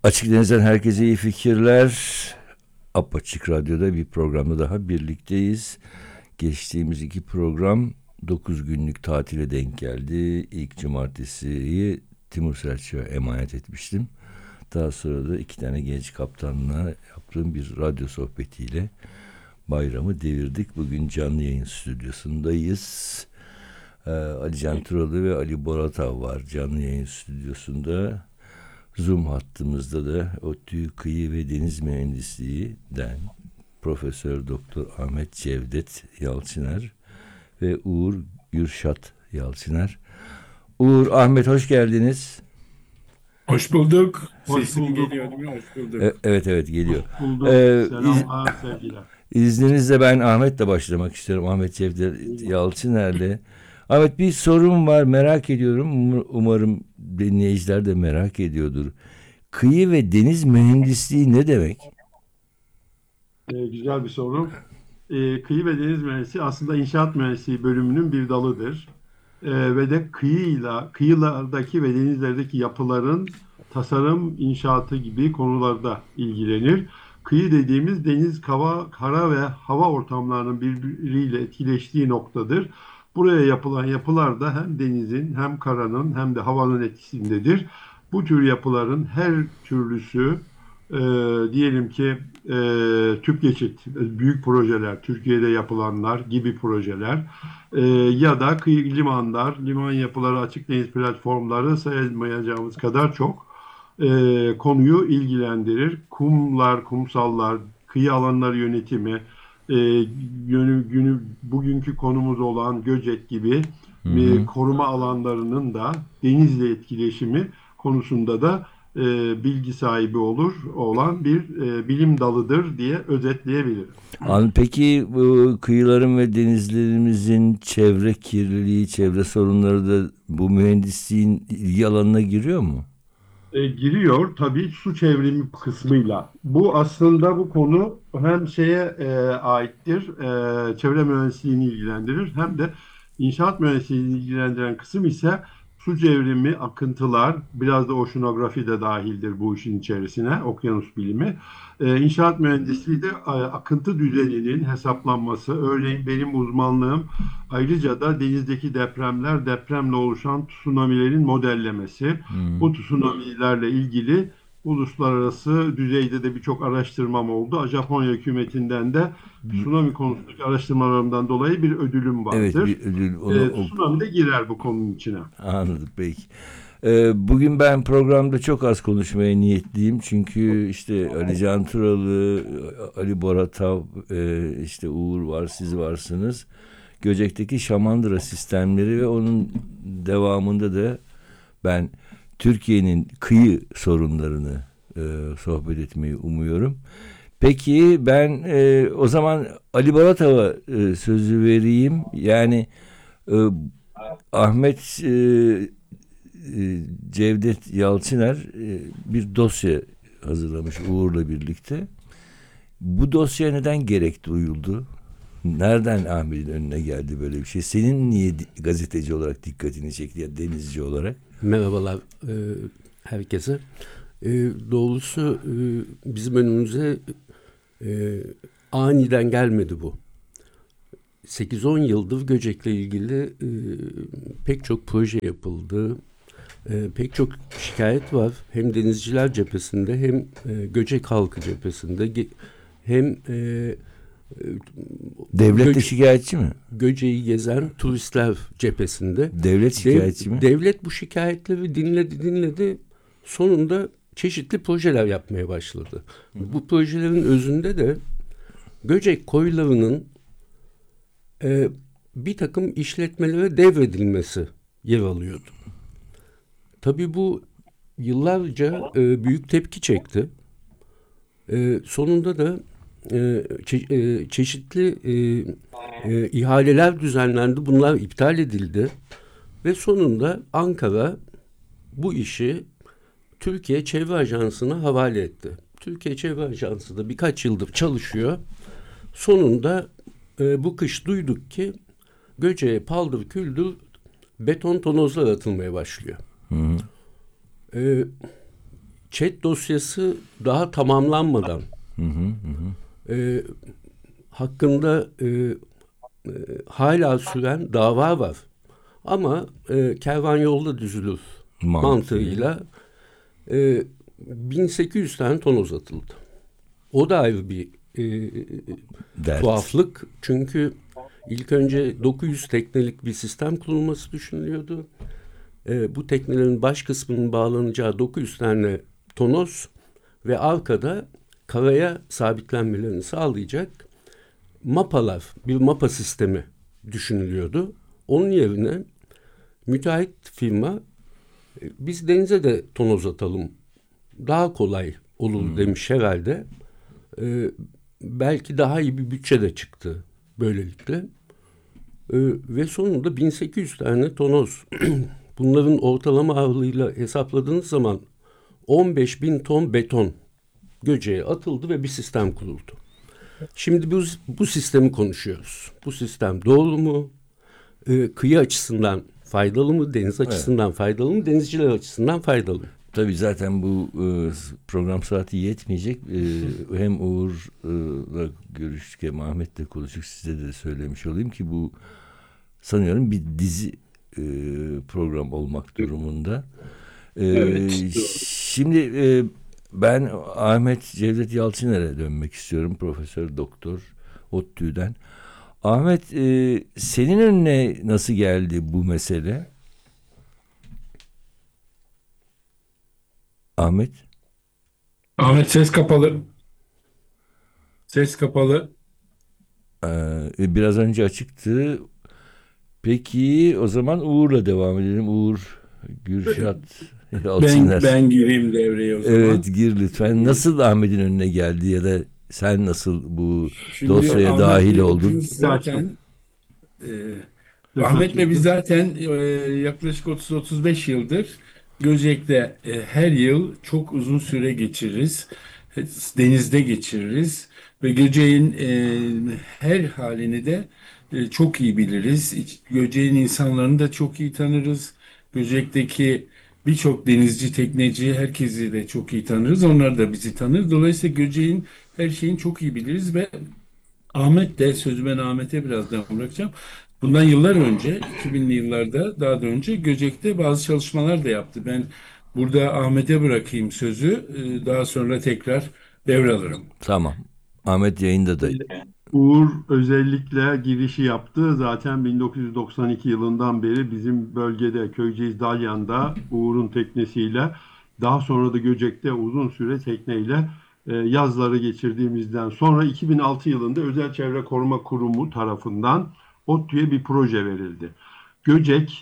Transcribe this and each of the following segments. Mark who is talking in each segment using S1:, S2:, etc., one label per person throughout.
S1: Açık Deniz'den herkese iyi fikirler. Apaçık Radyo'da bir programda daha birlikteyiz. Geçtiğimiz 2 program 9 günlük tatile denk geldi. İlk cumartesiyi Timur Selçuk'a emanet etmiştim. Daha sonra da 2 tane genç kaptanla yaptığım bir radyo sohbetiyle bayramı devirdik. Bugün canlı yayın stüdyosundayız. Ali Can Turalı ve Ali Boratav var canlı yayın stüdyosunda. Zoom hattımızda da ODTÜ Kıyı ve Deniz Mühendisliği'den Profesör Doktor Ahmet Cevdet Yalçıner ve Uğur Gürşat Yalçıner. Uğur, Ahmet hoş geldiniz.
S2: Hoş bulduk.
S3: Hoş
S2: Sesim
S3: bulduk.
S2: geliyor değil mi? Hoş bulduk.
S1: Evet geliyor.
S3: Hoş bulduk. Selamlar, sevgiler.
S1: İzninizle ben Ahmet'le başlamak istiyorum. Ahmet Cevdet Yalçıner'le. Ahmet, bir sorum var, merak ediyorum. Umarım dinleyiciler de merak ediyordur. Kıyı ve deniz mühendisliği ne demek?
S3: Güzel bir soru. Kıyı ve deniz mühendisliği aslında inşaat mühendisliği bölümünün bir dalıdır. Ve de kıyılardaki ve denizlerdeki yapıların tasarım, inşaatı gibi konularda ilgilenir. Kıyı dediğimiz deniz, kara ve hava ortamlarının birbiriyle etkileştiği noktadır. Buraya yapılan yapılar da hem denizin hem karanın hem de havanın etkisindedir. Bu tür yapıların her türlüsü e, diyelim ki tüp geçit, büyük projeler, Türkiye'de yapılanlar gibi projeler ya da kıyı limanlar, liman yapıları, açık deniz platformları sayamayacağımız kadar çok konuyu ilgilendirir. Kumlar, kumsallar, kıyı alanları yönetimi, bugünkü konumuz olan Göcek gibi
S1: Hı hı.
S3: koruma alanlarının da denizle etkileşimi konusunda da bilgi sahibi olan bir bilim dalıdır diye özetleyebilirim.
S1: Peki bu kıyıların ve denizlerimizin çevre kirliliği, çevre sorunları da bu mühendisliğin ilgi alanına giriyor mu?
S3: Giriyor tabii su çevrimi kısmıyla. Bu aslında bu konu hem aittir, çevre mühendisliğini ilgilendirir hem de inşaat mühendisliğini ilgilendiren kısım ise su çevrimi, akıntılar, biraz da oşinografi de dahildir bu işin içerisine, okyanus bilimi. İnşaat mühendisliği de akıntı düzeninin hesaplanması. Örneğin benim uzmanlığım ayrıca da denizdeki depremler, depremle oluşan tsunamilerin modellemesi.
S1: Hmm.
S3: Bu tsunamilerle ilgili uluslararası düzeyde de birçok araştırmam oldu. Japonya hükümetinden de tsunami konusundaki araştırmalarımdan dolayı bir ödülüm
S1: Evet,
S3: vardır.
S1: bir ödül
S3: Tsunami de girer bu konunun içine.
S1: anladık peki. Bugün ben programda çok az konuşmaya niyetliyim. Çünkü işte Ali Can Turalı, Ali Boratav, işte Uğur var, siz varsınız. Göcek'teki Şamandıra sistemleri ve onun devamında da ben Türkiye'nin kıyı sorunlarını sohbet etmeyi umuyorum. Peki ben o zaman Ali Baratav'a sözü vereyim. Yani e, Ahmet Cevdet Yalçıner bir dosya hazırlamış Uğur'la birlikte. Bu dosya neden gerek duyuldu? Nereden Ahmet'in önüne geldi böyle bir şey? Senin niye gazeteci olarak dikkatini çekti ya denizci olarak?
S2: Merhabalar herkese. Doğrusu bizim önümüze aniden gelmedi bu. 8-10 yıldır Göcek'le ilgili pek çok proje yapıldı. Pek çok şikayet var. Hem denizciler cephesinde hem Göcek halkı cephesinde hem
S1: Devlet de şikayetçi mi?
S2: Göcek'i gezen turistler cephesinde.
S1: Devlet şikayetçi mi?
S2: Devlet bu şikayetleri dinledi. Sonunda çeşitli projeler yapmaya başladı. Bu projelerin özünde de Göcek koylarının bir takım işletmelere devredilmesi yer alıyordu. Tabii bu yıllarca büyük tepki çekti. Sonunda da çeşitli ihaleler düzenlendi. Bunlar iptal edildi. Ve sonunda Ankara bu işi Türkiye Çevre Ajansı'na havale etti. Türkiye Çevre Ajansı da birkaç yıldır çalışıyor. Sonunda bu kış duyduk ki Göcek'e paldır küldür beton tonozlar atılmaya başlıyor.
S1: Hı hı.
S2: ÇED dosyası daha tamamlanmadan hakkında hala süren dava var. Ama kervan yolda düzülür mantığıyla 1800 tane tonoz atıldı. O da ayrı bir tuhaflık. Çünkü ilk önce 900 teknelik bir sistem kurulması düşünülüyordu. Bu teknelerin baş kısmının bağlanacağı 900 tane tonoz ve arkada karaya sabitlenmelerini sağlayacak mapalar, bir mapa sistemi düşünülüyordu. Onun yerine müteahhit firma biz denize de tonoz atalım, daha kolay olur demiş herhalde. Belki daha iyi bir bütçe de çıktı böylelikle. Ve sonunda 1800 tane tonoz. Bunların ortalama ağırlığıyla hesapladığınız zaman 15.000 ton beton Göce'ye atıldı ve bir sistem kuruldu. Şimdi bu sistemi konuşuyoruz. Bu sistem doğru mu? Kıyı açısından faydalı mı? Deniz açısından faydalı mı? Denizciler açısından faydalı mı?
S1: Tabii zaten bu program saati yetmeyecek. Hem Uğur'la görüştük hem Ahmet'le konuştuk. Size de söylemiş olayım ki bu sanıyorum bir dizi program olmak durumunda.
S3: Evet.
S1: Şimdi ben Ahmet Cevdet Yalçıner'e dönmek istiyorum. Profesör Doktor ODTÜ'den. Ahmet, senin önüne nasıl geldi bu mesele? Ahmet?
S4: Ahmet ses kapalı. Ses kapalı.
S1: Biraz önce açıktı. Peki o zaman Uğur'la devam edelim. Uğur Gürşat Yalçıner.
S4: Ben gireyim devreye o zaman.
S1: Evet, gir lütfen. Nasıl Ahmet'in önüne geldi ya da sen nasıl bu
S4: Şimdi
S1: dosyaya
S4: Ahmet'le
S1: dahil oldun?
S4: biz zaten Ahmet'le biz zaten yaklaşık 30-35 yıldır Göcek'te her yıl çok uzun süre geçiririz. Denizde geçiririz ve Göcek'in her halini de çok iyi biliriz. Göcek'in insanlarını da çok iyi tanırız. Göcek'teki birçok denizci, tekneci, herkesi de çok iyi tanırız. Onlar da bizi tanır. Dolayısıyla Göcek'in her şeyini çok iyi biliriz ve Ahmet de, sözü ben Ahmet'e birazdan bırakacağım. Bundan yıllar önce, 2000'li yıllarda daha da önce Göcek'te bazı çalışmalar da yaptı. Ben burada Ahmet'e bırakayım sözü. Daha sonra tekrar devralırım.
S1: Tamam. Ahmet yayında da.
S3: Uğur özellikle girişi yaptı. Zaten 1992 yılından beri bizim bölgede Köyceğiz Dalyan'da Uğur'un teknesiyle daha sonra da Göcek'te uzun süre tekneyle yazları geçirdiğimizden sonra 2006 yılında Özel Çevre Koruma Kurumu tarafından ODTÜ'ye bir proje verildi. Göcek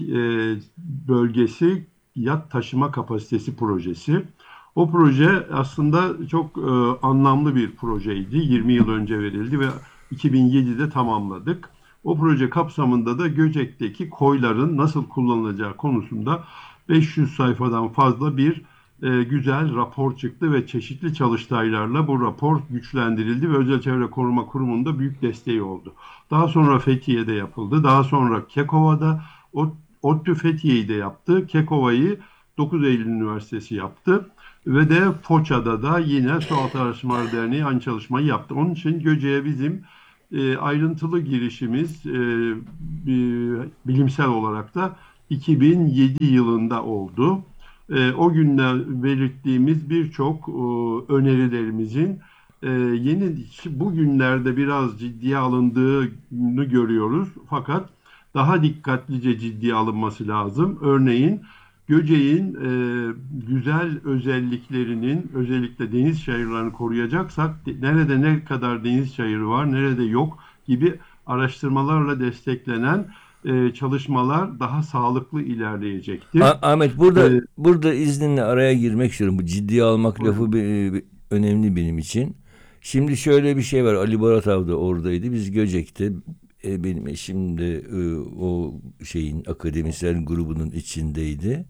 S3: bölgesi yat taşıma kapasitesi projesi. O proje aslında çok anlamlı bir projeydi. 20 yıl önce verildi ve 2007'de tamamladık. O proje kapsamında da Göcek'teki koyların nasıl kullanılacağı konusunda 500 sayfadan fazla bir güzel rapor çıktı ve çeşitli çalıştaylarla bu rapor güçlendirildi ve Özel Çevre Koruma Kurumu'nda büyük desteği oldu. Daha sonra Fethiye'de yapıldı. Daha sonra Kekova'da, ODTÜ Fethiye'yi de yaptı. Kekova'yı 9 Eylül Üniversitesi yaptı. Ve de Foça'da da yine Sualtı Araştırmaları Derneği aynı çalışmayı yaptı. Onun için Göcek'e bizim ayrıntılı girişimiz bilimsel olarak da 2007 yılında oldu. O günden belirttiğimiz birçok önerilerimizin bugünlerde biraz ciddiye alındığını görüyoruz. Fakat daha dikkatlice ciddiye alınması lazım. Örneğin Göcek'in güzel özelliklerinin, özellikle deniz çayırlarını koruyacaksak nerede ne kadar deniz çayırı var, nerede yok gibi araştırmalarla desteklenen çalışmalar daha sağlıklı ilerleyecektir.
S1: Ahmet, burada izninle araya girmek istiyorum. Bu ciddiye almak lafı önemli benim için. Şimdi şöyle bir şey var. Ali Baratav da oradaydı. Biz Göcek'te benim eşim de o akademisyen grubunun içindeydi.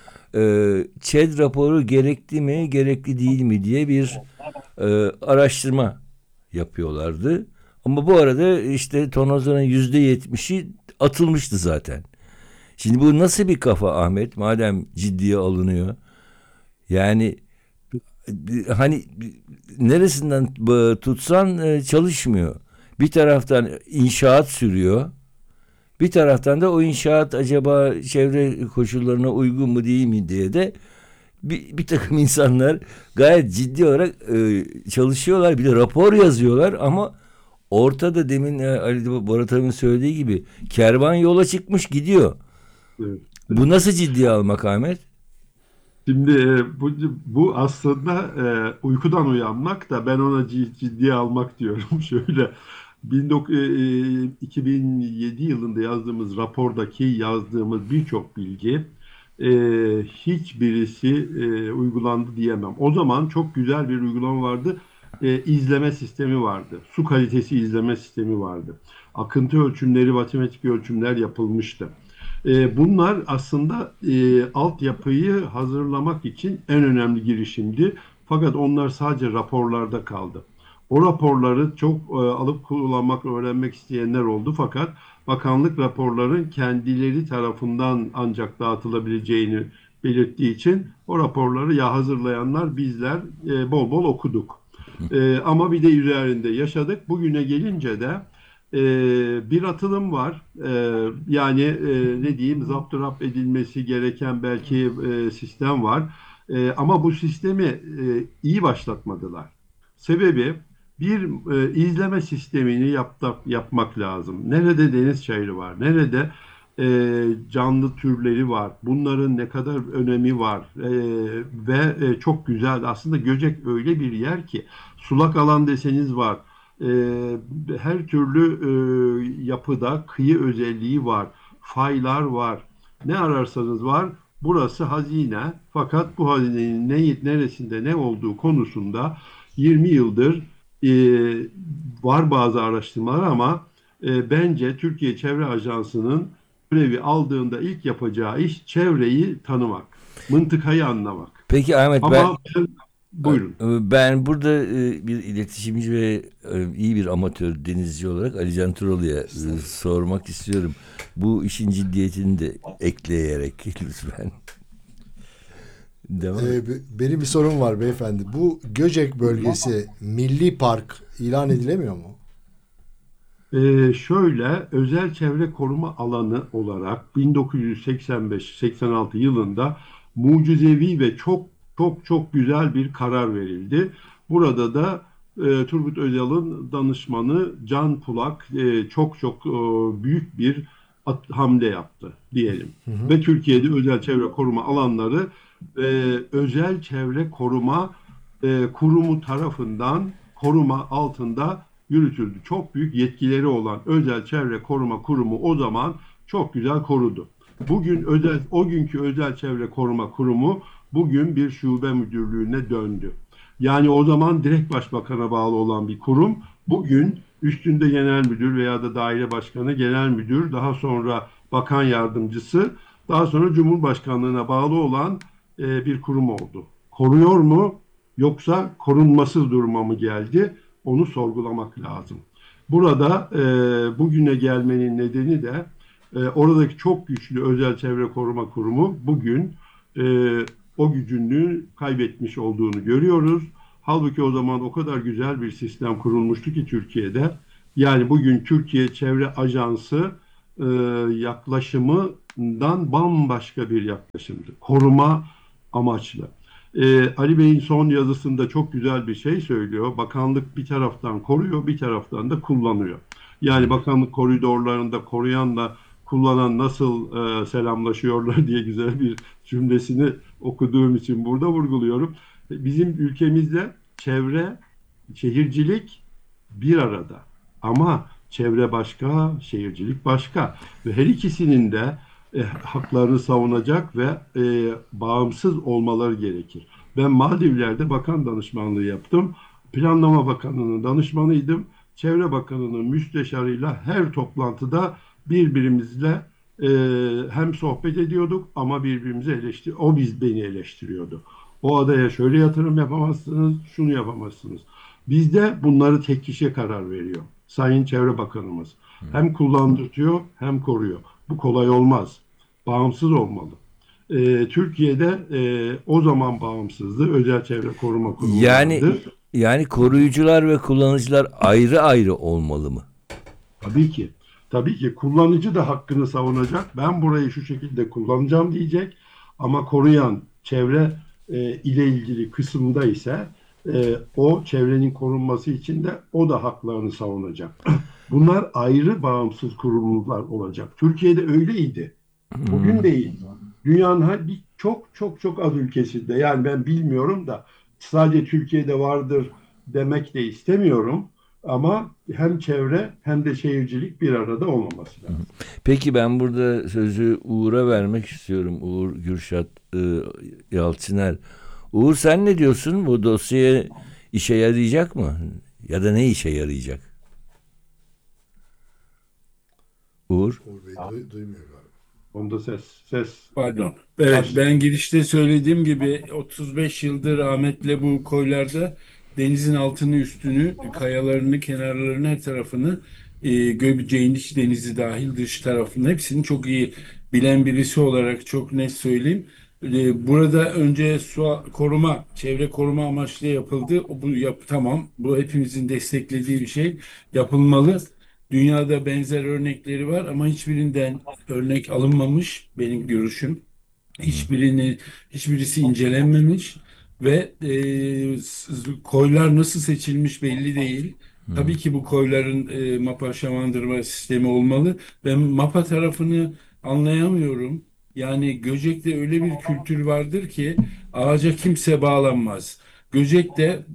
S1: ÇED raporu gerekli mi, gerekli değil mi diye bir araştırma yapıyorlardı. Ama bu arada işte tonozların %70'i atılmıştı zaten. Şimdi bu nasıl bir kafa Ahmet? Madem ciddiye alınıyor. Yani hani neresinden tutsan çalışmıyor. Bir taraftan inşaat sürüyor. Bir taraftan da o inşaat acaba çevre koşullarına uygun mu değil mi diye de bir takım insanlar gayet ciddi olarak çalışıyorlar. Bir de rapor yazıyorlar ama ortada demin Ali Borat Hanım'ın söylediği gibi kervan yola çıkmış gidiyor.
S3: Evet.
S1: Bu nasıl ciddiye almak Ahmet?
S3: Şimdi bu aslında uykudan uyanmak da ben ona ciddiye almak diyorum. Şöyle 2007 yılında yazdığımız birçok bilgi e, hiçbirisi uygulandı diyemem. O zaman çok güzel bir uygulama vardı. İzleme sistemi vardı. Su kalitesi izleme sistemi vardı. Akıntı ölçümleri, matematik ölçümler yapılmıştı. Bunlar aslında altyapıyı hazırlamak için en önemli girişimdi. Fakat onlar sadece raporlarda kaldı. O raporları çok alıp kullanmak, öğrenmek isteyenler oldu. Fakat bakanlık raporların kendileri tarafından ancak dağıtılabileceğini belirttiği için o raporları ya hazırlayanlar bizler bol bol okuduk. Ama bir de üzerinde yaşadık. Bugüne gelince de bir atılım var. Yani ne diyeyim zapturapt edilmesi gereken belki sistem var. Ama bu sistemi iyi başlatmadılar. Sebebi bir izleme sistemini yapmak lazım. Nerede deniz çayırı var? Nerede canlı türleri var? Bunların ne kadar önemi var? Ve çok güzel. Aslında Göcek öyle bir yer ki sulak alan deseniz var. E, Her türlü yapıda kıyı özelliği var. Faylar var. Ne ararsanız var. Burası hazine. Fakat bu hazinenin neresinde ne olduğu konusunda 20 yıldır e, var bazı araştırmalar ama bence Türkiye Çevre Ajansı'nın görevi aldığında ilk yapacağı iş çevreyi tanımak, mıntıkayı anlamak.
S1: Peki Ahmet
S3: Ama buyurun.
S1: ben burada bir iletişimci ve iyi bir amatör denizci olarak Ali Can Turalı'ya sormak istiyorum. Bu işin ciddiyetini de ekleyerek lütfen. Devam.
S5: Benim bir sorum var beyefendi. Bu Göcek bölgesi milli park ilan edilemiyor mu?
S3: Şöyle özel çevre koruma alanı olarak 1985-86 yılında mucizevi ve çok çok çok güzel bir karar verildi. Burada da Turgut Özal'ın danışmanı Can Kulak çok çok büyük bir hamle yaptı diyelim. Ve Türkiye'de özel çevre koruma alanları özel çevre koruma kurumu tarafından koruma altında yürütüldü. Çok büyük yetkileri olan Özel Çevre Koruma Kurumu o zaman çok güzel korudu. O günkü Özel Çevre Koruma Kurumu bugün bir şube müdürlüğüne döndü. Yani o zaman direkt başbakana bağlı olan bir kurum bugün üstünde genel müdür veya da daire başkanı, genel müdür, daha sonra bakan yardımcısı, daha sonra Cumhurbaşkanlığına bağlı olan bir kurum oldu. Koruyor mu yoksa korunmasız duruma mı geldi? Onu sorgulamak lazım. Burada bugüne gelmenin nedeni de oradaki çok güçlü Özel Çevre Koruma Kurumu bugün o gücünü kaybetmiş olduğunu görüyoruz. Halbuki o zaman o kadar güzel bir sistem kurulmuştu ki Türkiye'de. Yani bugün Türkiye Çevre Ajansı yaklaşımından bambaşka bir yaklaşımdı. Koruma amaçlı. Ali Bey'in son yazısında çok güzel bir şey söylüyor. Bakanlık bir taraftan koruyor, bir taraftan da kullanıyor. Yani bakanlık koridorlarında koruyanla kullanan nasıl selamlaşıyorlar diye güzel bir cümlesini okuduğum için burada vurguluyorum. Bizim ülkemizde çevre, şehircilik bir arada. Ama çevre başka, şehircilik başka. Ve her ikisinin de haklarını savunacak ve bağımsız olmaları gerekir. Ben Maldivler'de bakan danışmanlığı yaptım. Planlama Bakanı'nın danışmanıydım. Çevre Bakanı'nın müsteşarıyla her toplantıda birbirimizle hem sohbet ediyorduk ama birbirimizi beni eleştiriyordu. O adaya şöyle yatırım yapamazsınız, şunu yapamazsınız. Bizde bunları tek kişiye karar veriyor. Sayın Çevre Bakanımız. Hem kullandırtıyor hem koruyor. Bu kolay olmaz. Bağımsız olmalı. Türkiye'de o zaman bağımsızdı. Özel Çevre Koruma Kurumu
S1: Yani
S3: vardı.
S1: yani koruyucular ve kullanıcılar ayrı ayrı olmalı mı?
S3: Tabii ki. Tabii ki kullanıcı da hakkını savunacak. Ben burayı şu şekilde kullanacağım diyecek. Ama koruyan çevre ile ilgili kısımda ise o çevrenin korunması için de o da haklarını savunacak. Bunlar ayrı bağımsız kurumlar olacak. Türkiye'de öyleydi. Bugün değil. Dünyanın çok çok çok az ülkesinde. Yani ben bilmiyorum da sadece Türkiye'de vardır demek de istemiyorum. Ama hem çevre hem de şehircilik bir arada olmaması lazım.
S1: Peki ben burada sözü Uğur'a vermek istiyorum. Uğur Gürşat Yalçıner. Uğur, sen ne diyorsun? Bu dosyaya işe yarayacak mı? Ya da ne işe yarayacak? Uğur?
S5: Uğur Bey duymuyor galiba.
S3: Onda ses.
S4: Pardon. Evet, ben girişte söylediğim gibi 35 yıldır rahmetle bu koylarda denizin altını, üstünü, kayalarını, kenarlarını, her tarafını, Göcek'in iç denizi dahil dış tarafını hepsini çok iyi bilen birisi olarak çok net söyleyeyim. Burada önce su koruma, çevre koruma amaçlı yapıldı. Tamam. Bu hepimizin desteklediği bir şey, yapılmalı. Dünyada benzer örnekleri var ama hiçbirinden örnek alınmamış benim görüşüm. Hiçbirisi incelenmemiş ve koylar nasıl seçilmiş belli değil. Tabii ki bu koyların MAPA şamandırma sistemi olmalı. Ben MAPA tarafını anlayamıyorum. Yani Göcek'te öyle bir kültür vardır ki ağaca kimse bağlanmaz. Göcek'te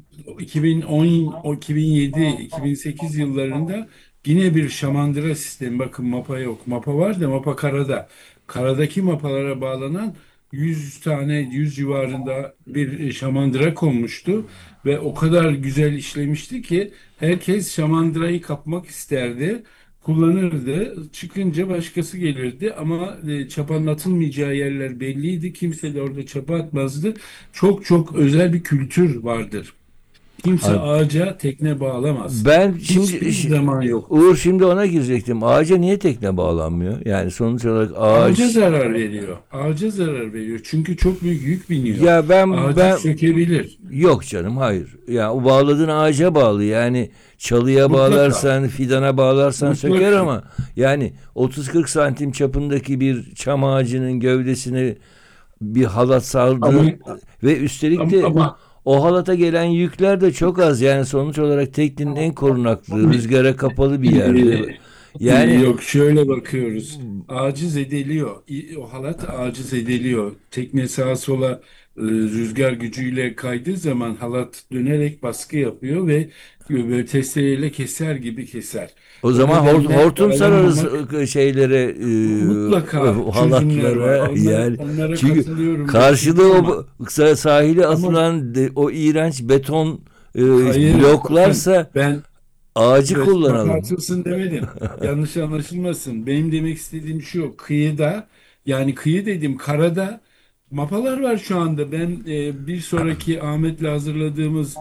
S4: 2010, 2007, 2008 yıllarında yine bir şamandıra sistemi. Bakın MAPA yok. MAPA var da MAPA karada. Karadaki mapalara bağlanan 100 tane, 100 civarında bir şamandıra konmuştu ve o kadar güzel işlemişti ki herkes şamandırayı kapmak isterdi, kullanırdı. Çıkınca başkası gelirdi ama çapanın atılmayacağı yerler belliydi. Kimse de orada çapa atmazdı. Çok çok özel bir kültür vardır. Kimse
S1: Abi,
S4: ağaca tekne bağlamaz.
S1: ben
S4: Hiçbir zaman yok.
S1: Uğur, şimdi ona girecektim. Ağaca niye tekne bağlanmıyor? Yani sonuç olarak
S4: Ağaca zarar veriyor. Ağaca zarar veriyor. Çünkü çok büyük yük biniyor.
S1: Ya
S4: Ağacı sökebilir.
S1: yok canım, hayır. Ya o bağladığın ağaca bağlı. Yani çalıya
S4: Mutlaka.
S1: bağlarsan, fidana bağlarsan
S4: Mutlaka.
S1: söker ama yani 30-40 santim çapındaki bir çam ağacının gövdesine bir halat sardın ve üstelik de
S4: Ama
S1: o halata gelen yükler de çok az. Yani sonuç olarak teknenin en korunaklı, rüzgara kapalı bir yerde. Yani
S4: yok, şöyle bakıyoruz. Ağacı zedeliyor. O halat ağacı zedeliyor. Tekne sağa sola rüzgar gücüyle kaydığı zaman halat dönerek baskı yapıyor ve böyle testereyle keser gibi keser.
S1: o zaman
S4: O nedenle
S1: hortum sararız
S4: bağlanmamak
S1: şeylere,
S4: mutlaka çözümler
S1: halatlara.
S4: var.
S1: Yani
S4: Onlara
S1: çünkü
S4: katılıyorum.
S1: karşılığı
S4: Ama
S1: o sahile atılan o iğrenç beton
S4: hayır,
S1: bloklarsa
S4: ben
S1: ağacı
S4: evet,
S1: kullanalım.
S4: tartılsın demedim. Yanlış anlaşılmasın. Benim demek istediğim şu: kıyıda, yani kıyı dedim, karada mapalar var şu anda. Ben bir sonraki Ahmet'le hazırladığımız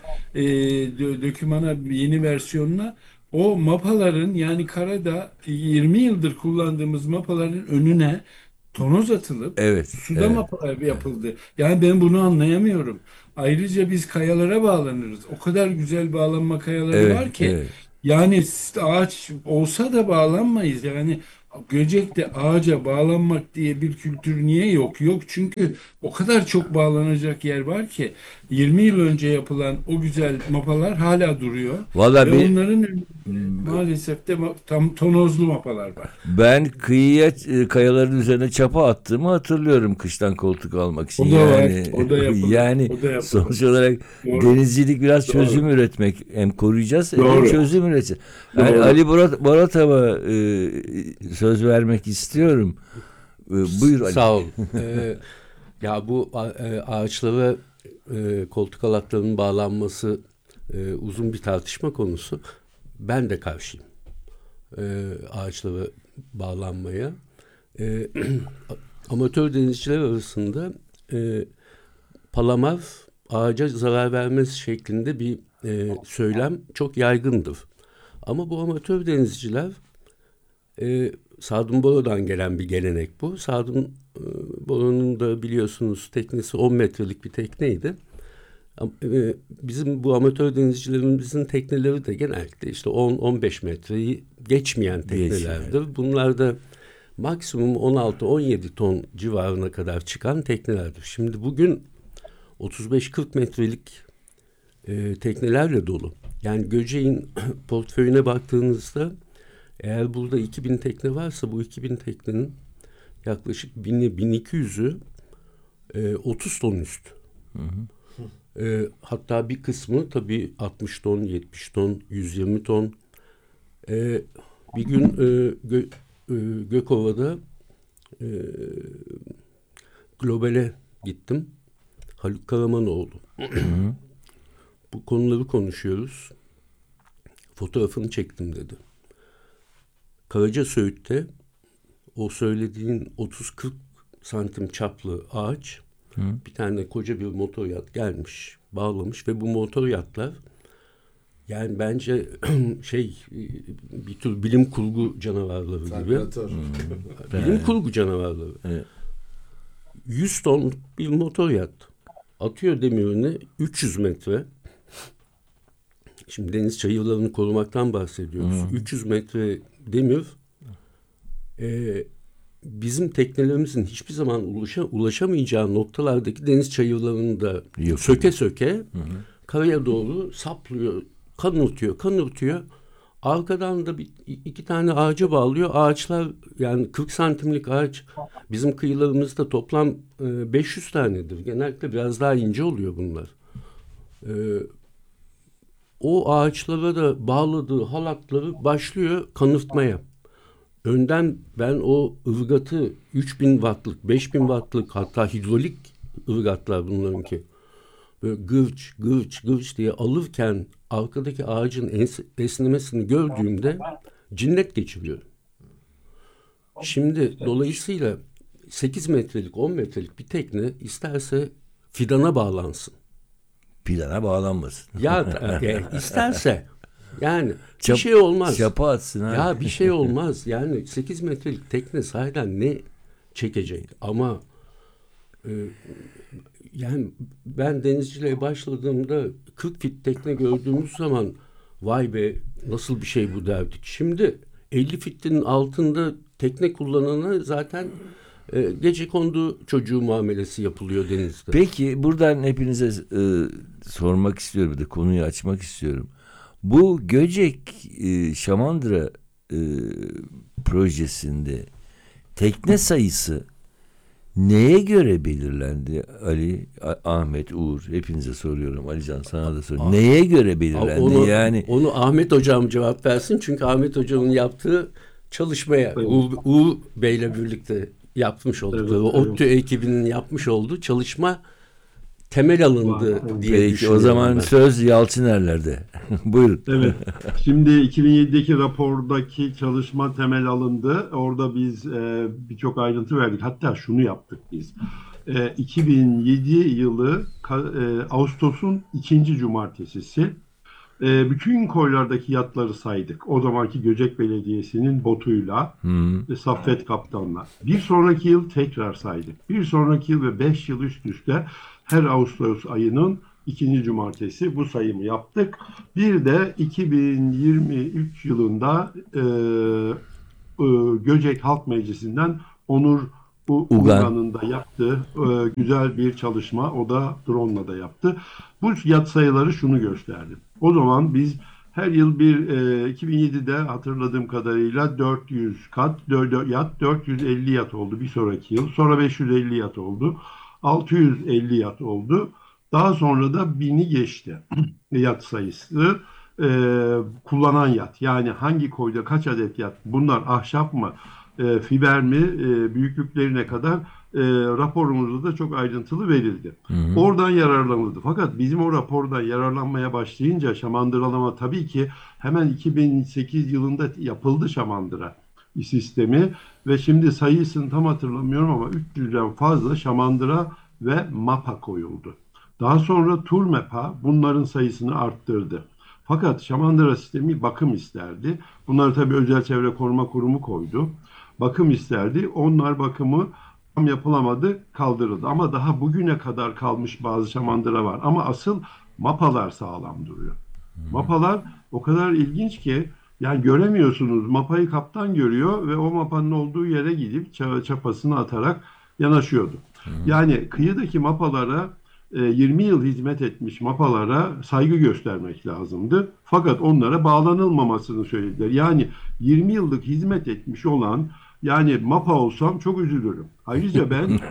S4: dökümana, yeni versiyonuna, o mapaların, yani karada 20 yıldır kullandığımız mapaların önüne tonoz atılıp
S1: Evet,
S4: suda
S1: evet.
S4: mapa yapıldı. Yani ben bunu anlayamıyorum. Ayrıca biz kayalara bağlanırız. O kadar güzel bağlanma kayaları
S1: Evet,
S4: var ki
S1: evet.
S4: yani ağaç olsa da bağlanmayız. Yani Göcek'te ağaca bağlanmak diye bir kültür niye yok? Yok, çünkü o kadar çok bağlanacak yer var ki 20 yıl önce yapılan o güzel mapalar hala duruyor.
S1: Valla
S4: Ve onların önünde maalesef de tam tonozlu mapalar var.
S1: ben kıyıya kayaların üzerine çapa attığımı hatırlıyorum kıştan koltuk almak için.
S4: O da var,
S1: Yani
S4: o da yapılır,
S1: yani
S4: o da yapılır.
S1: sonuç olarak
S4: Doğru.
S1: denizcilik biraz
S4: Doğru.
S1: çözüm üretmek. Hem koruyacağız hem
S4: Doğru.
S1: çözüm üreteceğiz. Yani
S4: Doğru.
S1: Ali Boratov'a söz vermek istiyorum. Buyur Ali.
S2: Sağ ol. Ya bu ağaçlara koltuk halatlarının bağlanması uzun bir tartışma konusu. Ben de karşıyım ağaçlara bağlanmaya. Amatör denizciler arasında palamar ağaca zarar vermez şeklinde bir söylem çok yaygındır. Ama bu amatör denizciler Sadun Boro'dan gelen bir gelenek bu. Sadun Boro'nun da biliyorsunuz teknesi 10 metrelik bir tekneydi. Bizim bu amatör denizcilerimizin tekneleri de genellikle işte 10-15 metreyi geçmeyen teknelerdir. Bunlar da maksimum 16-17 ton civarına kadar çıkan teknelerdir. Şimdi bugün 35-40 metrelik teknelerle dolu. Yani Göcek'in portföyüne baktığınızda eğer burada 2000 tekne varsa bu 2000 teknenin yaklaşık 1200'ü 30 ton üstü. Hı hı. Hatta bir kısmı tabii 60 ton, 70 ton, 120 ton. Bir gün Gökova'da Global'e gittim. Haluk Karamanoğlu. Bu konuları konuşuyoruz. Fotoğrafını çektim dedi. Karacasöğüt'te o söylediğin 30-40 santim çaplı ağaç bir tane koca bir motor yat gelmiş, bağlamış ve bu motor yatlar yani bence bir tür bilim kurgu canavarları gibi. Bilim kurgu canavarları. Evet. 100 ton bir motor yat. Atıyor demirini 300 metre. Şimdi deniz çayırlarını korumaktan bahsediyoruz. 300 metre demir bizim teknelerimizin hiçbir zaman ulaşamayacağı noktalardaki deniz çayırlarını da söke söke karaya doğru saplıyor, kanırtıyor. Arkadan da iki tane ağaca bağlıyor. Ağaçlar yani 40 santimlik ağaç bizim kıyılarımızda toplam 500 tanedir. Genellikle biraz daha ince oluyor bunlar. O ağaçlara da bağladığı halatları başlıyor kanırtmaya. Önden ben o ırgatı 3000 wattlık, 5000 wattlık hatta hidrolik ırgatlar bunlarınki. Böyle gırç diye alırken arkadaki ağacın esnemesini gördüğümde cinnet geçiriyorum. Şimdi dolayısıyla 8 metrelik, 10 metrelik bir tekne isterse fidana bağlansın.
S1: Fidana bağlanmasın.
S2: Ya isterse yani bir şey olmaz.
S1: Çapa atsın.
S2: Ya bir şey olmaz. Yani 8 metrelik tekne sahiden ne çekecek? Ama yani ben denizciliğe başladığımda 40 fit tekne gördüğümüz zaman vay be nasıl bir şey bu derdik. Şimdi 50 fitinin altında tekne kullanana zaten gecekondu çocuğu muamelesi yapılıyor denizde.
S1: Peki buradan hepinize sormak istiyorum da konuyu açmak istiyorum. Bu Göcek Şamandıra projesinde tekne sayısı neye göre belirlendi? Ali, Ahmet, Uğur hepinize soruyorum. Alican sana da soruyorum. Neye göre belirlendi?
S2: Onu Ahmet hocam cevap versin. Çünkü Ahmet hocamın yaptığı çalışmaya Uğur Bey'le birlikte yapmış oldukları, ODTÜ ekibinin yapmış olduğu çalışma temel alındı diye düşünüyorum.
S1: O zaman söz Yalçınerler'de. Buyurun.
S3: Evet. Şimdi 2007'deki rapordaki çalışma temel alındı. Orada biz birçok ayrıntı verdik. Hatta şunu yaptık biz. 2007 yılı Ağustos'un 2. cumartesisi bütün koylardaki yatları saydık. O zamanki Göcek Belediyesi'nin botuyla Saffet Kaptan'la. Bir sonraki yıl tekrar saydık. Bir sonraki yıl ve 5 yıl üst üste her Ağustos ayının 2. cumartesi bu sayımı yaptık. Bir de 2023 yılında Göcek Halk Meclisi'nden Onur Ugan'ın da yaptığı güzel bir çalışma. O da drone'la da yaptı. Bu yat sayıları şunu gösterdi. O zaman biz her yıl 2007'de hatırladığım kadarıyla 400 yat, 450 yat oldu bir sonraki yıl. Sonra 550 yat oldu. 650 yat oldu. Daha sonra da 1000'i geçti yat sayısı. Kullanan yat. Yani hangi koyda kaç adet yat? Bunlar ahşap mı? Fiber mi? Büyüklüklerine kadar raporumuzda da çok ayrıntılı verildi. Oradan yararlanıldı. Fakat bizim o rapordan yararlanmaya başlayınca şamandıralama tabii ki hemen 2008 yılında yapıldı şamandıra sistemi ve şimdi sayısını tam hatırlamıyorum ama 300'den fazla şamandıra ve mapa koyuldu. Daha sonra Turmepa bunların sayısını arttırdı. Fakat şamandıra sistemi bakım isterdi. Bunları tabii Özel Çevre Koruma Kurumu koydu. bakım isterdi. Onlar bakımı tam yapılamadı, kaldırıldı. Ama daha bugüne kadar kalmış bazı şamandıra var. Ama asıl mapalar sağlam duruyor. Mapalar o kadar ilginç ki yani göremiyorsunuz. Mapayı kaptan görüyor ve o mapanın olduğu yere gidip çapasını atarak yanaşıyordu. Yani kıyıdaki mapalara 20 yıl hizmet etmiş mapalara saygı göstermek lazımdı. Fakat onlara bağlanılmamasını söylediler. Yani 20 yıllık hizmet etmiş olan yani mapa olsam çok üzülürüm. Ayrıca ben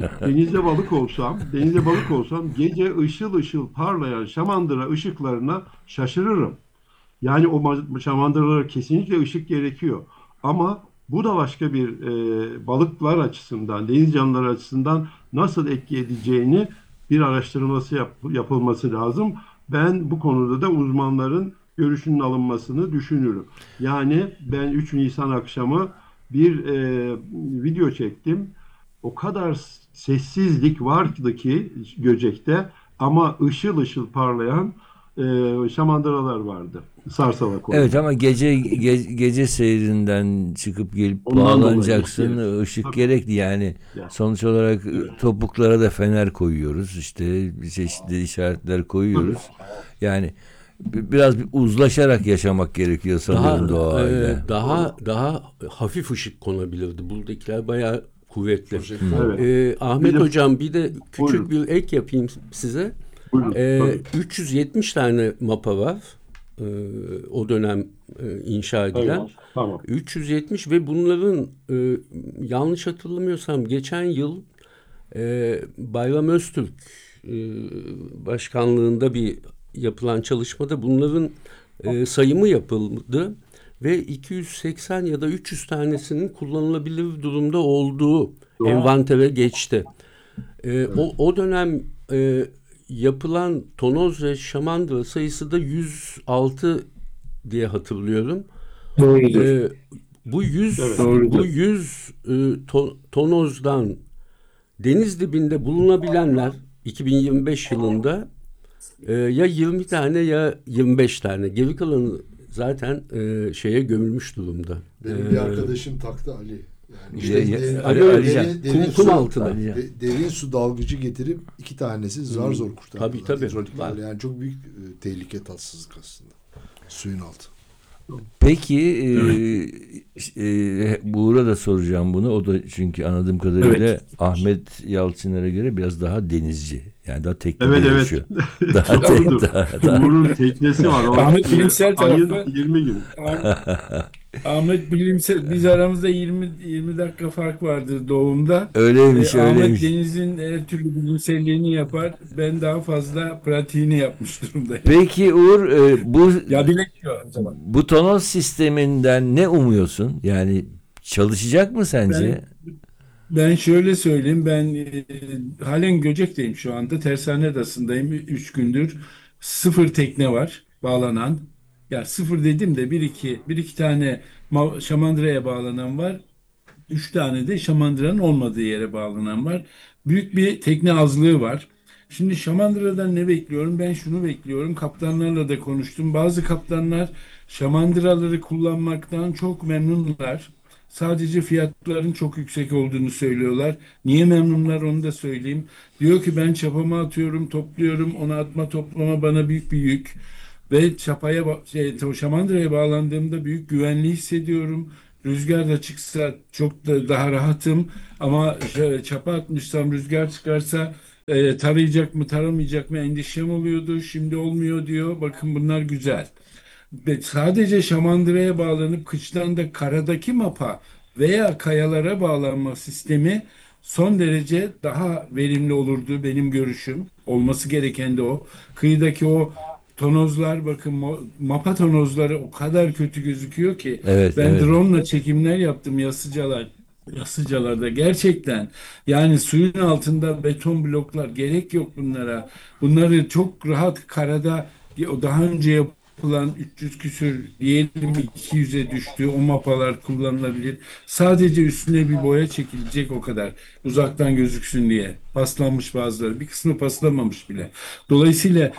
S3: denizde balık olsam gece ışıl ışıl parlayan şamandıra ışıklarına şaşırırım. Yani o şamandıralara kesinlikle ışık gerekiyor. Ama bu da başka bir balıklar açısından, deniz canlıları açısından nasıl etki edeceğini bir araştırması yapılması lazım. Ben bu konuda da uzmanların görüşünün alınmasını düşünürüm. Yani ben 3 Nisan akşamı bir video çektim. O kadar sessizlik vardı ki Göcek'te ama ışıl ışıl parlayan şamandıralar vardı. Sarsala koydu.
S1: Evet ama gece seyrinden çıkıp gelip
S3: Ondan
S1: bağlanacaksın.
S3: dolayı
S1: Işık
S3: Tabii.
S1: gerekli yani.
S3: Ya.
S1: Sonuç olarak topuklara da fener koyuyoruz. İşte çeşitli işaretler koyuyoruz. Yani biraz bir uzlaşarak yaşamak gerekiyor sanırım doğayla.
S2: Daha hafif ışık konabilirdi. Buradakiler bayağı kuvvetli.
S3: Evet.
S2: Ahmet
S3: Bir de-
S2: Hocam bir de küçük
S3: Buyurun.
S2: bir ek yapayım size.
S3: Buyurun, tabii.
S2: 370 tane mapa var. O dönem inşa edilen.
S3: Tamam, tamam.
S2: 370 ve bunların yanlış hatırlamıyorsam geçen yıl Bayram Öztürk başkanlığında bir yapılan çalışmada bunların sayımı yapıldı ve 280 ya da 300 tanesinin kullanılabilir durumda olduğu envantere geçti. O dönem yapılan tonoz ve şamandıra sayısı da 106 diye hatırlıyorum.
S4: Doğrudur.
S2: Bu 100
S4: Doğrudur.
S2: bu 100 tonozdan deniz dibinde bulunabilenler 2025 yılında ya 20 tane ya 25 tane. Geri kalanı zaten şeye gömülmüş durumda.
S5: Benim bir arkadaşım taktı Ali. Yani
S2: Kum altına.
S5: derin su dalgıcı getirip 2 tanesi zar zor kurtardılar.
S2: Tabii.
S5: Hidroliklerle. Yani çok büyük tehlike, tatsızlık aslında. Suyun altı.
S1: Peki Buğur'a da soracağım bunu. O da çünkü anladığım kadarıyla
S4: Evet.
S1: Ahmet Yalçıner'e göre biraz daha denizci. Yani daha teknik
S3: Evet.
S1: yaşıyor. Daha
S3: Doğrudur.
S1: daha.
S3: Bunun teknesi var. O
S4: Ahmet bilimsel
S3: ayın
S4: tarafı-
S3: 20 gün.
S4: Ahmet bilimsel, biz aramızda 20 dakika fark vardı doğumda.
S1: Öyleymiş.
S4: Ahmet Deniz'in her türlü bilimselliğini yapar. Ben daha fazla pratiğini yapmış durumdayım.
S1: Peki Uğur,
S4: Ya bilemiyor o zaman.
S1: bu tonoz sisteminden ne umuyorsun? Yani çalışacak mı sence?
S4: Ben şöyle söyleyeyim, ben halen Göcek'teyim şu anda. Tersane Adası'ndayım 3 gündür. 0 tekne var bağlanan. Ya sıfır dedim de bir iki tane şamandıraya bağlanan var. 3 tane de şamandıranın olmadığı yere bağlanan var. Büyük bir tekne azlığı var. Şimdi şamandıradan ne bekliyorum? Ben şunu bekliyorum. Kaptanlarla da konuştum. Bazı kaptanlar şamandıraları kullanmaktan çok memnunlar. Sadece fiyatların çok yüksek olduğunu söylüyorlar. Niye memnunlar onu da söyleyeyim. Diyor ki ben çapama atıyorum, topluyorum. Onu atma toplama bana büyük bir yük. Ve şamandıraya bağlandığımda büyük güvenli hissediyorum. Rüzgar da çıksa çok da daha rahatım. Ama çapa atmışsam rüzgar çıkarsa tarayacak mı taramayacak mı endişem oluyordu. Şimdi olmuyor diyor. Bakın bunlar güzel. Ve sadece şamandıraya bağlanıp kıçtan da karadaki mapa veya kayalara bağlanma sistemi son derece daha verimli olurdu benim görüşüm. Olması gereken de o. Kıyıdaki o tonozlar bakın mapa tonozları o kadar kötü gözüküyor ki
S1: Evet,
S4: ben
S1: evet.
S4: drone'la çekimler yaptım yassıcalarda gerçekten yani suyun altında beton bloklar gerek yok bunlara. Bunları çok rahat karada o daha önce yapılan 300 küsür diyelim 200'e düştü. O mapalar kullanılabilir. Sadece üstüne bir boya çekilecek o kadar. Uzaktan gözüksün diye. Paslanmış bazıları. Bir kısmı paslamamış bile. Dolayısıyla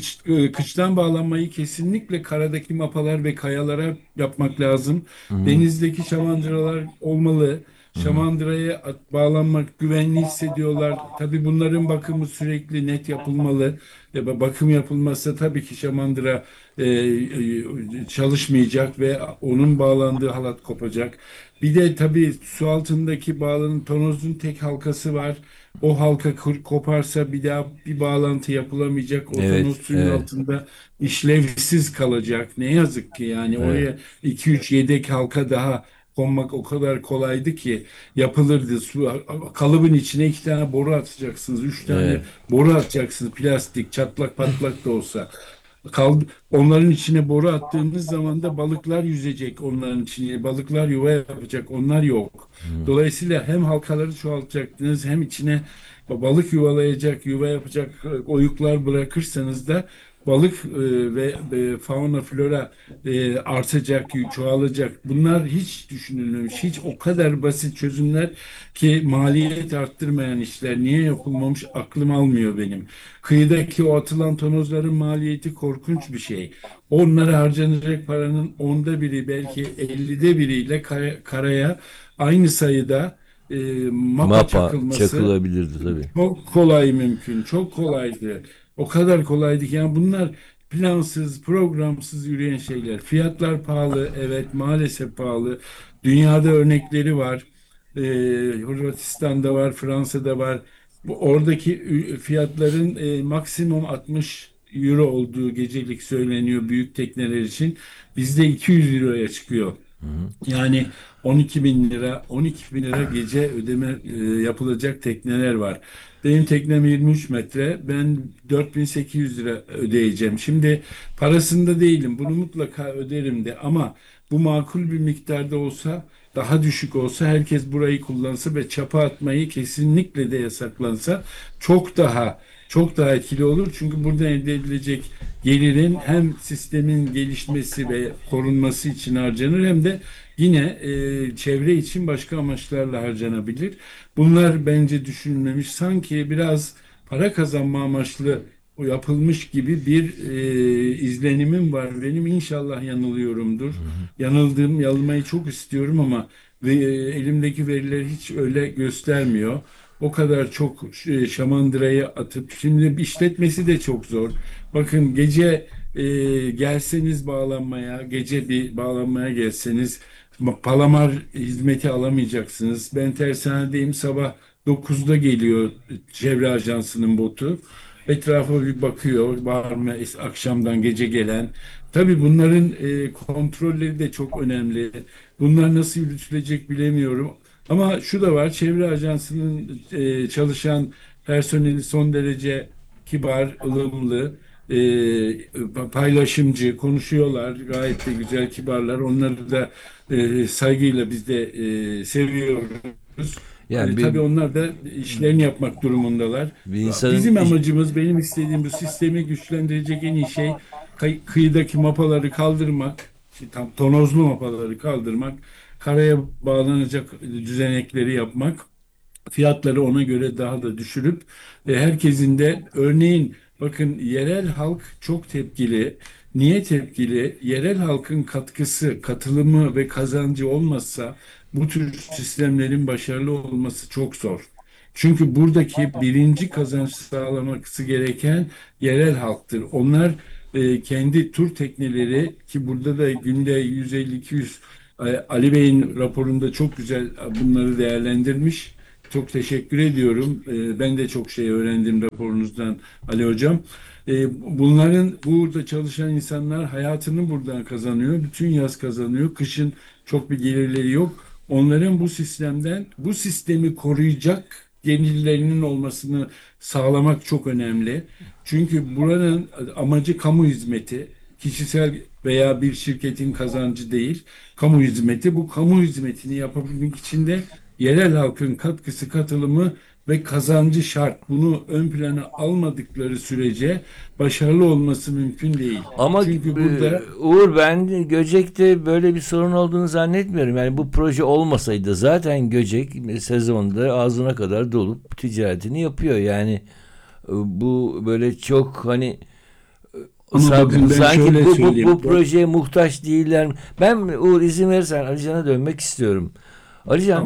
S4: kıçtan bağlanmayı kesinlikle karadaki mapalar ve kayalara yapmak lazım. Denizdeki şamandıralar olmalı. Şamandıra'ya bağlanmak, güvenli hissediyorlar. Tabii bunların bakımı sürekli net yapılmalı. Bakım yapılmazsa tabii ki Şamandıra çalışmayacak ve onun bağlandığı halat kopacak. Bir de tabii su altındaki bağlanın tonozun tek halkası var. O halka koparsa bir daha bir bağlantı yapılamayacak. O
S1: Evet,
S4: tonoz suyun
S1: evet,
S4: altında işlevsiz kalacak. Ne yazık ki yani
S1: evet,
S4: oraya 2-3 yedek halka daha konmak o kadar kolaydı ki yapılırdı. Kalıbın içine 2 tane boru atacaksınız. 3 tane
S1: evet,
S4: boru atacaksınız. Plastik, çatlak patlak da olsa. Onların içine boru attığınız zaman da balıklar yüzecek onların içine. Balıklar yuva yapacak. Onlar yok. Dolayısıyla hem halkaları çoğaltacaktınız hem içine balık yuvalayacak, yuva yapacak oyuklar bırakırsanız da balık ve fauna flora artacak, çoğalacak. Bunlar hiç düşünülmemiş. Hiç o kadar basit çözümler ki maliyet arttırmayan işler niye yapılmamış aklım almıyor benim. Kıyıdaki o atılan tonozların maliyeti korkunç bir şey. Onlara harcanacak paranın 1/10 belki 1/50'iyle karaya aynı sayıda mapa
S1: mapa
S4: çakılması
S1: çakılabilirdi tabii.
S4: çok kolay mümkün. Çok kolaydı. O kadar kolaydı ki yani bunlar plansız, programsız yürüyen şeyler. Fiyatlar pahalı. Evet, maalesef pahalı. Dünyada örnekleri var. Ee, Hırvatistan'da var, Fransa'da var. Oradaki fiyatların maksimum 60 euro olduğu gecelik söyleniyor büyük tekneler için. Bizde 200 euroya çıkıyor. Yani 12 bin lira, 12 bin lira gece ödeme yapılacak tekneler var. Benim teknem 23 metre. Ben 4.800 lira ödeyeceğim. Şimdi parasında değilim. Bunu mutlaka öderim de ama bu makul bir miktarda olsa, daha düşük olsa herkes burayı kullansa ve çapa atmayı kesinlikle de yasaklansa çok daha etkili olur. Çünkü buradan elde edilecek gelirin hem sistemin gelişmesi ve korunması için harcanır hem de yine çevre için başka amaçlarla harcanabilir. Bunlar bence düşünülmemiş. Sanki biraz para kazanma amaçlı o yapılmış gibi bir izlenimim var. Benim inşallah yanılıyorumdur. Yanılmayı çok istiyorum ama elimdeki veriler hiç öyle göstermiyor. O kadar çok şamandırayı atıp şimdi işletmesi de çok zor. Bakın gece gelseniz bağlanmaya, gece bir bağlanmaya gelseniz palamar hizmeti alamayacaksınız. Ben tersanedeyim, sabah 9'da geliyor çevre ajansının botu. Etrafa bir bakıyor var mı akşamdan gece gelen. Tabii bunların kontrolleri de çok önemli. Bunlar nasıl yürütülecek bilemiyorum. Ama şu da var, çevre ajansının çalışan personeli son derece kibar, ılımlı, paylaşımcı, konuşuyorlar. Gayet de güzel, kibarlar. Onları da saygıyla biz de seviyoruz.
S1: Yani
S4: Tabii onlar da işlerini yapmak durumundalar.
S1: bir insanın
S4: Bizim amacımız, benim istediğim bu sistemi güçlendirecek en iyi şey kıyıdaki mapaları kaldırmak, tam tonozlu mapaları kaldırmak, karaya bağlanacak düzenekleri yapmak, fiyatları ona göre daha da düşürüp herkesin de örneğin bakın yerel halk çok tepkili. Niye tepkili? Yerel halkın katkısı, katılımı ve kazancı olmazsa bu tür sistemlerin başarılı olması çok zor. Çünkü buradaki birinci kazanç sağlaması gereken yerel halktır. Onlar kendi tur tekneleri ki burada da günde 150-200 Ali Bey'in raporunda çok güzel bunları değerlendirmiş. Çok teşekkür ediyorum. Ben de çok şey öğrendim raporunuzdan Ali Hocam. Bunların burada çalışan insanlar hayatını buradan kazanıyor. Bütün yaz kazanıyor. Kışın çok bir gelirleri yok. Onların bu sistemden, bu sistemi koruyacak gelirlerinin olmasını sağlamak çok önemli. Çünkü buranın amacı kamu hizmeti. Kişisel veya bir şirketin kazancı değil. Kamu hizmeti. Bu kamu hizmetini yapabilmek için de yerel halkın katkısı, katılımı ve kazancı şart. Bunu ön plana almadıkları sürece başarılı olması mümkün değil.
S1: ama
S4: Çünkü burada
S1: Uğur, ben Göcek'te böyle bir sorun olduğunu zannetmiyorum. Yani bu proje olmasaydı zaten Göcek sezonda ağzına kadar dolup ticaretini yapıyor. Yani bu böyle çok hani
S4: Ama bakın ben
S1: sanki
S4: şöyle
S1: bu
S4: söyleyeyim.
S1: projeye muhtaç değiller. Ben Uğur izin verirsen Alican'a dönmek istiyorum. Alican,
S4: Tamam.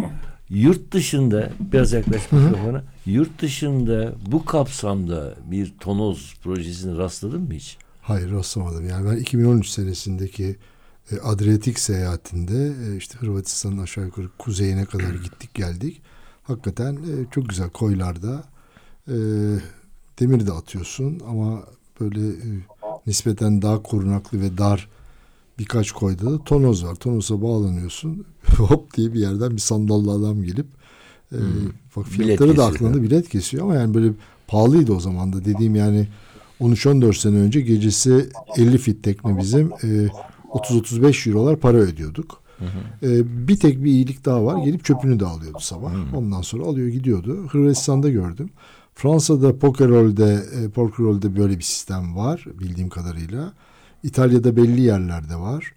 S1: Yurt dışında biraz yaklaş mikrofona. Yurt dışında bu kapsamda bir tonoz projesine rastladın mı hiç?
S5: Hayır, rastlamadım. Yani ben 2013 senesindeki Adriyatik seyahatinde işte Hırvatistan'ın aşağı yukarı kuzeyine kadar gittik geldik. Hakikaten çok güzel koylarda e, demir de atıyorsun ama böyle nispeten daha korunaklı ve dar birkaç koyda da tonoz var. Tonoza bağlanıyorsun. Hop diye bir yerden bir sandallı adam gelip bak fiyatları
S1: Bilet
S5: da
S1: kesiyor.
S5: aklında, bilet kesiyor ama yani böyle pahalıydı o zaman da, dediğim yani 13-14 sene önce gecesi 50 fit tekne bizim 30-35 eurolar para ödüyorduk. Bir tek bir iyilik daha var. Gelip çöpünü de alıyordu sabah. Ondan sonra alıyor gidiyordu. Hırvatistan'da gördüm. Fransa'da Pokerol'de böyle bir sistem var bildiğim kadarıyla. İtalya'da belli yerlerde var.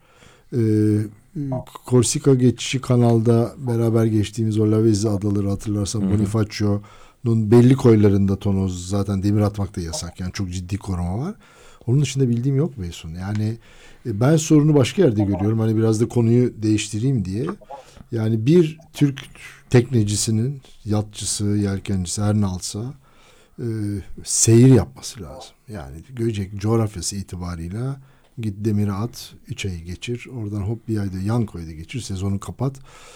S5: Korsika geçişi kanalda beraber geçtiğimiz o Lavezzi adaları hatırlarsan, Bonifaccio'nun belli koylarında tonoz, zaten demir atmak da yasak. Yani çok ciddi koruma var. Onun dışında bildiğim yok Beysun. Yani ben sorunu başka yerde görüyorum. Hani biraz da konuyu değiştireyim diye. Yani bir Türk teknecisinin, yatçısı, yelkencisi her ne alsa seyir yapması lazım. Yani Göcek coğrafyası itibarıyla git demiri at, 3 ayı geçir. Oradan hop bir ayda yan koyda geçir. Sezonu kapat.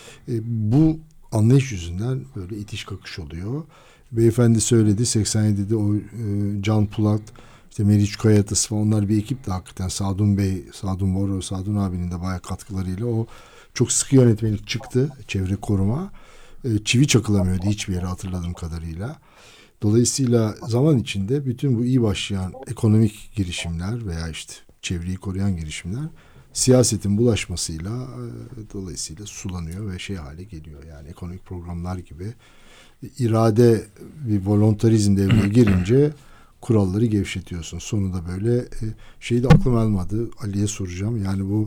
S5: Bu anlayış yüzünden böyle itiş kakış oluyor. Beyefendi söyledi 87'de o Can Pulat, işte Meriç Kayatısı falan, onlar bir ekip de hakikaten Sadun Bey, Sadun Boro, Sadun abinin de bayağı katkılarıyla o çok sıkı yönetmelik çıktı. Çevre koruma. Çivi çakılamıyordu hiçbir yere hatırladığım kadarıyla. Dolayısıyla zaman içinde bütün bu iyi başlayan ekonomik girişimler veya işte çevreyi koruyan girişimler siyasetin bulaşmasıyla dolayısıyla sulanıyor ve şey hale geliyor. Yani ekonomik programlar gibi irade, bir voluntarizm devreye girince kuralları gevşetiyorsun. Sonunda böyle şeyi de aklım almadı. Ali'ye soracağım. Yani bu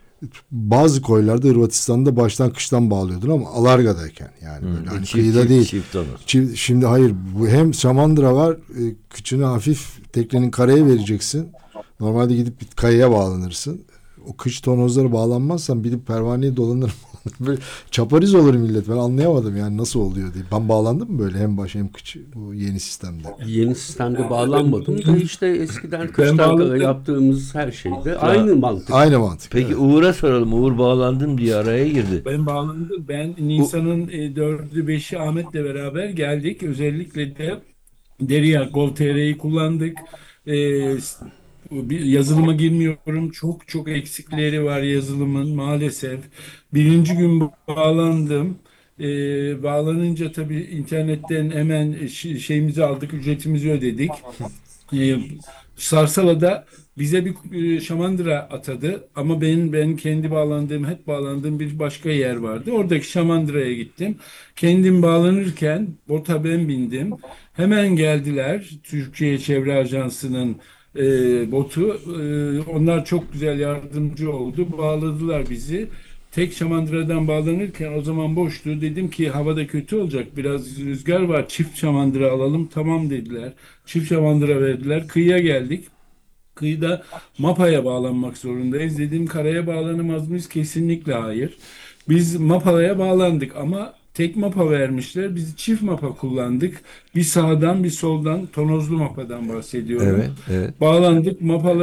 S5: bazı koylarda Hırvatistan'da baştan kıştan bağlıyordun ama Alarga'dayken yani böyle hani kıyıda değil.
S1: Çift tonoz.
S5: Şimdi hayır, bu hem şamandıra var, kıçını hafif teknenin karaya vereceksin. Normalde gidip bir kayaya bağlanırsın. O kıç tonozları bağlanmazsan gidip pervaneye dolanırım. Böyle çapariz olur millet. Ben anlayamadım yani nasıl oluyor diye. Ben bağlandım mı böyle hem baş hem kıç bu yeni sistemde?
S2: Yeni sistemde bağlanmadım da işte eskiden kıştan
S4: bağladım.
S2: yaptığımız her şeyde aynı mantık.
S5: Aynı mantık.
S1: Peki
S5: evet.
S1: Uğur'a soralım. Uğur bağlandım diye araya girdi.
S4: Ben bağlandım. Ben Nisan'ın 4'ü 5'i Ahmet'le beraber geldik. Özellikle de Derya Gol.tr'yi kullandık. E, bir yazılıma girmiyorum. Çok çok eksikleri var yazılımın maalesef. Birinci gün bağlandım. Bağlanınca tabii internetten hemen şeyimizi aldık, ücretimizi ödedik. E, Sarsala'da bize bir şamandıra atadı ama ben kendi hep bağlandığım bir başka yer vardı. Oradaki şamandıraya gittim. Kendim bağlanırken bota ben bindim. Hemen geldiler Türkiye Çevre Ajansı'nın botu. Onlar çok güzel yardımcı oldu. Bağladılar bizi. Tek şamandıradan bağlanırken o zaman boştu. Dedim ki havada kötü olacak. Biraz rüzgar var. Çift şamandıra alalım. Tamam dediler. Çift şamandıra verdiler. Kıyıya geldik. Kıyıda mapaya bağlanmak zorundayız. Dedim karaya bağlanamaz mıyız? Kesinlikle hayır. Biz mapaya bağlandık ama tek mapa vermişler. Biz çift mapa kullandık. Bir sağdan bir soldan tonozlu mapadan bahsediyorum.
S1: Evet, evet.
S4: Bağlandık.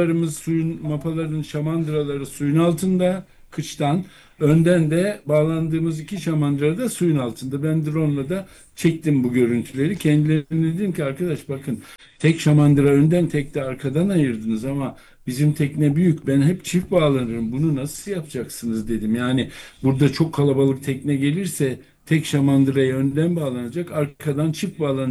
S4: Mapaların şamandıraları suyun altında kıçtan. Önden de bağlandığımız iki şamandıra da suyun altında. Ben drone'la da çektim bu görüntüleri. Kendilerine dedim ki arkadaş bakın tek şamandıra önden tek de arkadan ayırdınız ama bizim tekne büyük. Ben hep çift bağlanırım. Bunu nasıl yapacaksınız dedim. Yani burada çok kalabalık tekne gelirse tek şamandıraya önden bağlanacak, arkadan çift bağlanacak.